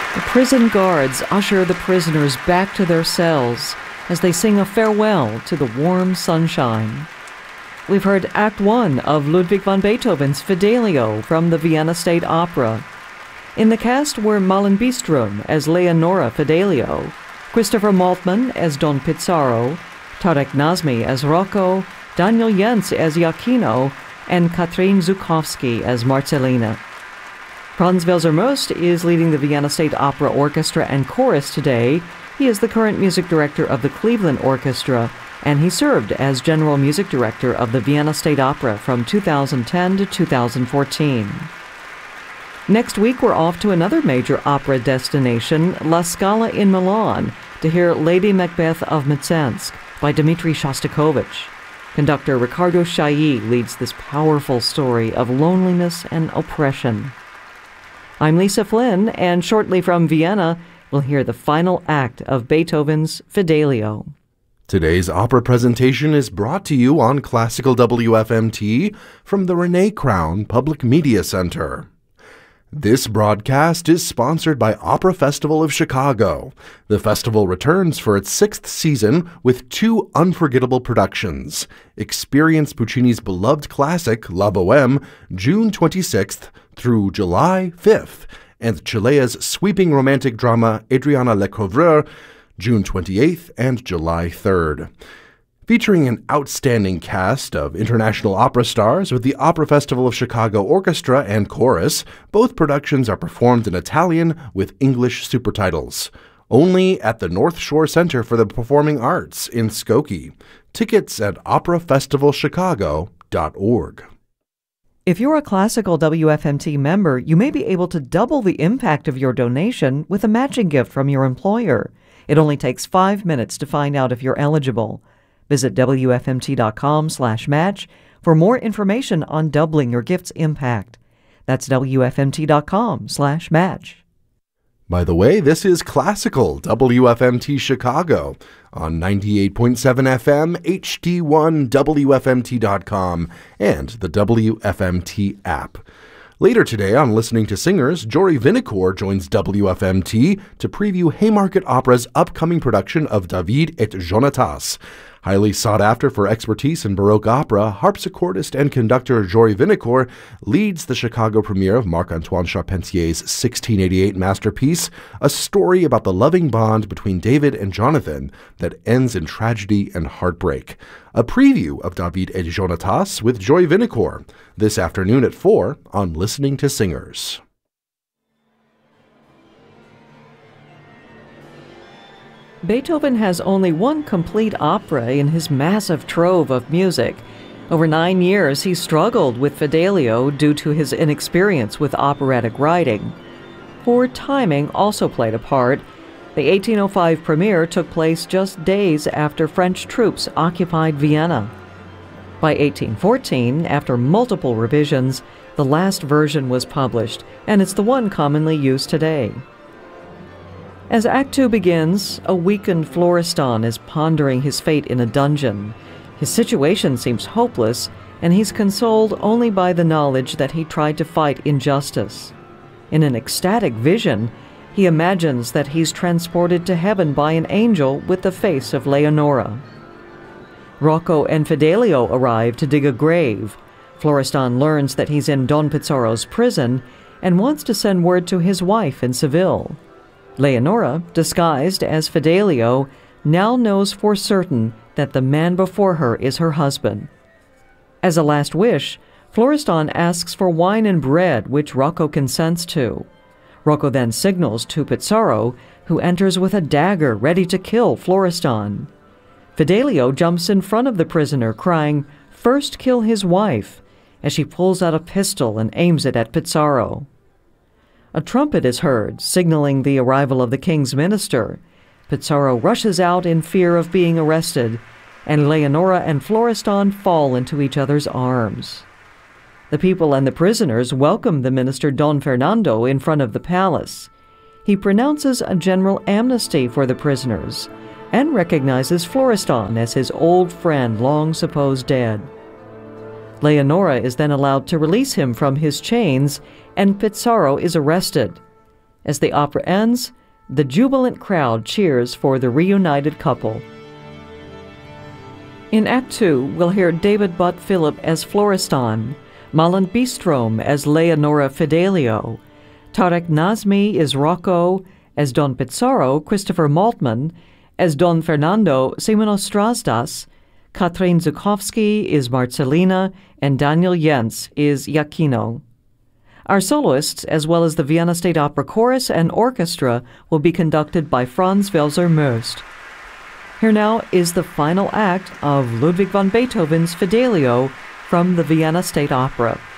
The prison guards usher the prisoners back to their cells as they sing a farewell to the warm sunshine. We've heard Act 1 of Ludwig van Beethoven's Fidelio from the Vienna State Opera. In the cast were Malin Bistrom as Leonora Fidelio, Christopher Maltman as Don Pizarro, Tarek Nazmi as Rocco, Daniel Jens as Iachino, and Katrin Zukowski as Marcelina. Franz Welser-Most is leading the Vienna State Opera Orchestra and Chorus today. He is the current music director of the Cleveland Orchestra, and he served as general music director of the Vienna State Opera from 2010 to 2014. Next week, we're off to another major opera destination, La Scala in Milan, to hear Lady Macbeth of Mtsensk by Dmitri Shostakovich. Conductor Ricardo Chailly leads this powerful story of loneliness and oppression. I'm Lisa Flynn, and shortly from Vienna, we'll hear the final act of Beethoven's Fidelio. Today's opera presentation is brought to you on Classical WFMT from the Renee Crown Public Media Center. This broadcast is sponsored by Opera Festival of Chicago. The festival returns for its 6th season with 2 unforgettable productions. Experience Puccini's beloved classic, La Bohème, June 26th through July 5th, and Chilea's sweeping romantic drama, Adriana Lecouvreur, June 28th and July 3rd. Featuring an outstanding cast of international opera stars with the Opera Festival of Chicago Orchestra and Chorus, both productions are performed in Italian with English supertitles. Only at the North Shore Center for the Performing Arts in Skokie. Tickets at operafestivalchicago.org. If you're a classical WFMT member, you may be able to double the impact of your donation with a matching gift from your employer. It only takes 5 minutes to find out if you're eligible. Visit WFMT.com/match for more information on doubling your gift's impact. That's WFMT.com/match. By the way, this is Classical WFMT Chicago on 98.7 FM, HD1, WFMT.com, and the WFMT app. Later today on Listening to Singers, Jory Vinicour joins WFMT to preview Haymarket Opera's upcoming production of David et Jonatas. Highly sought after for expertise in Baroque opera, harpsichordist and conductor Jory Vinicour leads the Chicago premiere of Marc-Antoine Charpentier's 1688 masterpiece, a story about the loving bond between David and Jonathan that ends in tragedy and heartbreak. A preview of David et Jonatas with Jory Vinicour this afternoon at 4 on Listening to Singers. Beethoven has only one complete opera in his massive trove of music. Over 9 years, he struggled with Fidelio due to his inexperience with operatic writing. Poor timing also played a part. The 1805 premiere took place just days after French troops occupied Vienna. By 1814, after multiple revisions, the last version was published, and it's the one commonly used today. As Act 2 begins, a weakened Florestan is pondering his fate in a dungeon. His situation seems hopeless, and he's consoled only by the knowledge that he tried to fight injustice. In an ecstatic vision, he imagines that he's transported to heaven by an angel with the face of Leonora. Rocco and Fidelio arrive to dig a grave. Florestan learns that he's in Don Pizarro's prison and wants to send word to his wife in Seville. Leonora, disguised as Fidelio, now knows for certain that the man before her is her husband. As a last wish, Florestan asks for wine and bread, which Rocco consents to. Rocco then signals to Pizarro, who enters with a dagger ready to kill Florestan. Fidelio jumps in front of the prisoner, crying, "First kill his wife," as she pulls out a pistol and aims it at Pizarro. A trumpet is heard, signaling the arrival of the king's minister. Pizarro rushes out in fear of being arrested, and Leonora and Florestan fall into each other's arms. The people and the prisoners welcome the minister Don Fernando in front of the palace. He pronounces a general amnesty for the prisoners and recognizes Florestan as his old friend long supposed dead. Leonora is then allowed to release him from his chains, and Pizarro is arrested. As the opera ends, the jubilant crowd cheers for the reunited couple. In Act 2, we'll hear David Butt Philip as Florestan, Malin Bistrom as Leonora Fidelio, Tarek Nazmi as Rocco, as Don Pizarro, Christopher Maltman, as Don Fernando, Simonos Strasdas, Katrin Zukovsky is Marcelina, and Daniel Jentz is Iachino. Our soloists, as well as the Vienna State Opera Chorus and Orchestra, will be conducted by Franz Welser Möst. Here now is the final act of Ludwig van Beethoven's Fidelio from the Vienna State Opera.